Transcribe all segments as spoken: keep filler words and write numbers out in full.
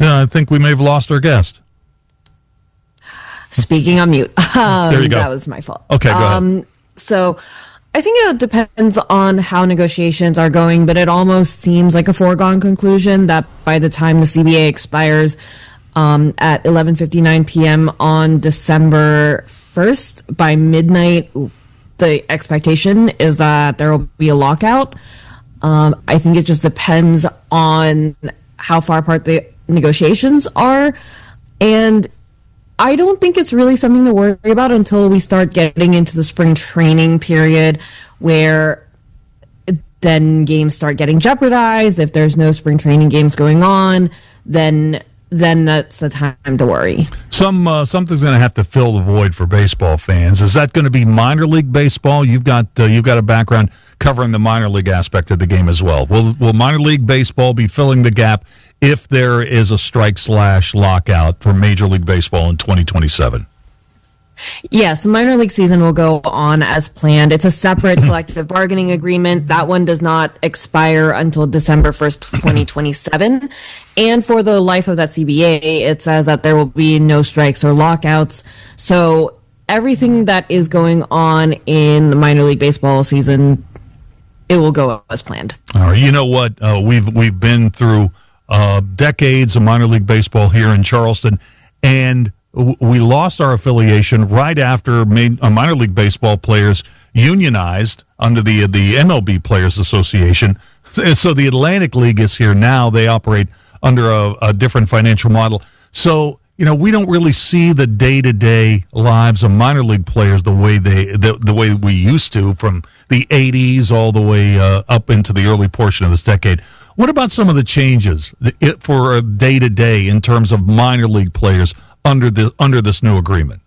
uh, I think we may have lost our guest. Speaking on mute. Um, there you go. That was my fault. Okay, go um, ahead. So I think it depends on how negotiations are going, but it almost seems like a foregone conclusion that by the time the C B A expires um, at eleven fifty-nine p.m. on December first, by midnight, the expectation is that there will be a lockout. Um, I think it just depends on how far apart the negotiations are. And I don't think it's really something to worry about until we start getting into the spring training period, where then games start getting jeopardized. If there's no spring training games going on, then then that's the time to worry. Some uh, something's going to have to fill the void for baseball fans. Is that going to be minor league baseball? You've got uh, you've got a background covering the minor league aspect of the game as well. Will will minor league baseball be filling the gap if there is a strike slash lockout for Major League Baseball in twenty twenty-seven? Yes, the minor league season will go on as planned. It's a separate collective bargaining agreement. That one does not expire until December first, twenty twenty-seven. And for the life of that C B A, it says that there will be no strikes or lockouts. So everything that is going on in the minor league baseball season, it will go as planned. All right. You know what? Uh, we've we've been through uh, decades of minor league baseball here in Charleston, and we lost our affiliation right after made, uh, minor league baseball players unionized under the the M L B Players Association. So the Atlantic League is here now. They operate under a, a different financial model. So, you know, we don't really see the day-to-day lives of minor league players the way they the, the way we used to from the eighties all the way uh, up into the early portion of this decade. What about some of the changes for day-to-day in terms of minor league players under the under this new agreement?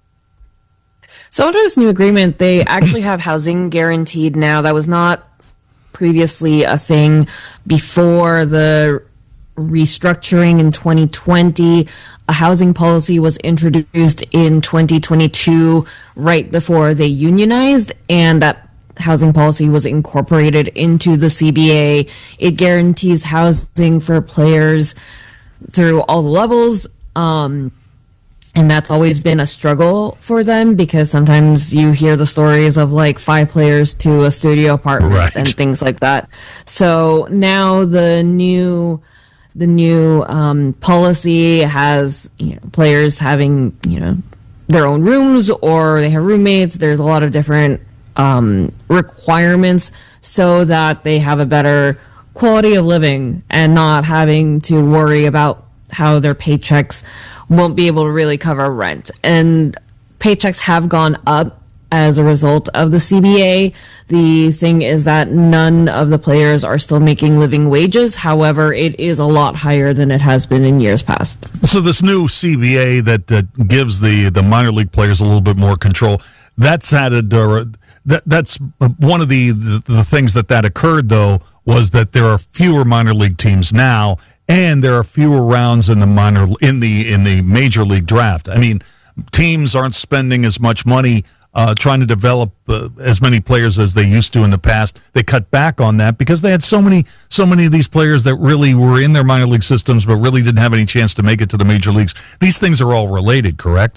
So under this new agreement, they actually have housing guaranteed now. That was not previously a thing before the restructuring in twenty twenty. A housing policy was introduced in twenty twenty-two, right before they unionized, and that housing policy was incorporated into the C B A. It guarantees housing for players through all the levels. Um, And that's always been a struggle for them, because sometimes you hear the stories of like five players to a studio apartment right. and things like that. So now the new the new um, policy has, you know, players having, you know, their own rooms, or they have roommates. There's a lot of different um, requirements so that they have a better quality of living and not having to worry about how their paychecks won't be able to really cover rent. And paychecks have gone up as a result of the C B A. The thing is that none of the players are still making living wages. However, it is a lot higher than it has been in years past. So this new C B A that, that gives the, the minor league players a little bit more control, that's added, uh, that, that's one of the, the, the things that that occurred, though, was that there are fewer minor league teams now, and there are fewer rounds in the minor in the in the major league draft. I mean, teams aren't spending as much money uh, trying to develop uh, as many players as they used to in the past. They cut back on that because they had so many so many of these players that really were in their minor league systems but really didn't have any chance to make it to the major leagues. These things are all related, correct?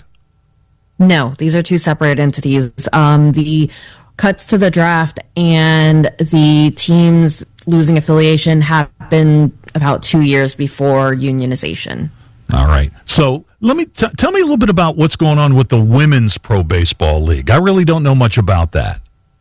No, these are two separate entities. Um, the cuts to the draft and the teams losing affiliation happened about two years before unionization. All right. So let me t- tell me a little bit about what's going on with the Women's Pro Baseball League. I really don't know much about that.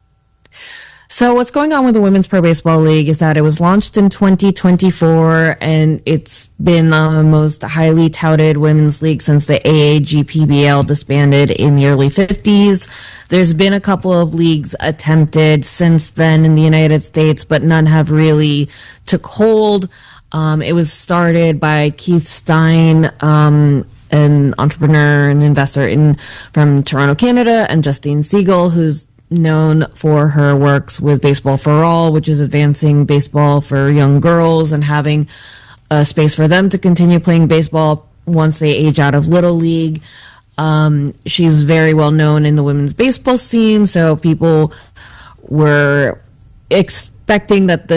So what's going on with the Women's Pro Baseball League is that it was launched in twenty twenty-four, and it's been the most highly touted women's league since the A A G P B L disbanded in the early fifties. There's been a couple of leagues attempted since then in the United States, but none have really took hold. Um, it was started by Keith Stein, um, an entrepreneur and investor in from Toronto, Canada, and Justine Siegel, who's known for her works with Baseball for All, which is advancing baseball for young girls and having a space for them to continue playing baseball once they age out of Little League. Um, she's very well known in the women's baseball scene, so people were expecting that the